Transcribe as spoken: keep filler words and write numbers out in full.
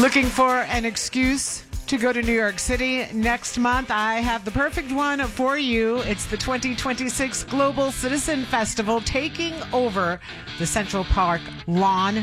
Looking for an excuse to go to New York City next month? I have the perfect one for you. It's the twenty twenty-six Global Citizen Festival taking over the Central Park lawn